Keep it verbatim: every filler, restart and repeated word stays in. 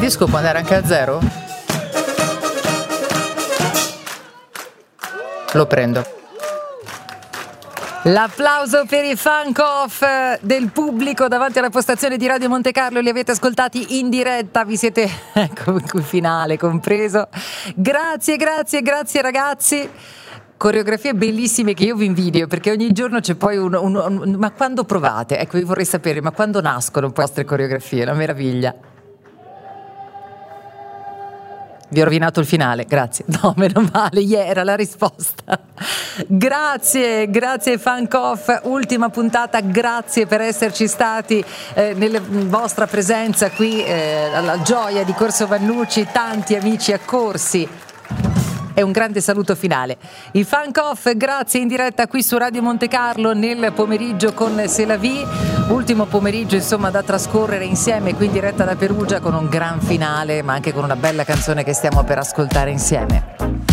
disco può andare anche a zero? Lo prendo. L'applauso per i funk off del pubblico davanti alla postazione di Radio Monte Carlo, li avete ascoltati in diretta, vi siete, ecco, il finale compreso. Grazie, grazie, grazie ragazzi. Coreografie bellissime che io vi invidio, perché ogni giorno c'è poi un, un, un ma quando provate? Ecco, io vorrei sapere, ma quando nascono poi le vostre coreografie? Una meraviglia. Vi ho rovinato il finale, grazie. No, meno male, yeah, era la risposta. Grazie, grazie Funk Off, ultima puntata, grazie per esserci stati eh, nella vostra presenza qui eh, alla Gioia di Corso Vannucci, tanti amici accorsi. E un grande saluto finale. Il Funk Off, grazie, in diretta qui su Radio Monte Carlo nel pomeriggio con C'est la vie. Ultimo pomeriggio insomma da trascorrere insieme qui in diretta da Perugia con un gran finale, ma anche con una bella canzone che stiamo per ascoltare insieme.